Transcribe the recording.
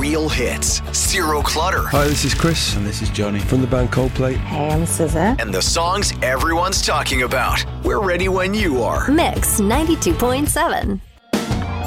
real hits, zero clutter. Hi, this is Chris. And this is Johnny. From the band Coldplay. Hey, I'm SZA. And the songs everyone's talking about. We're ready when you are. Mix 92.7.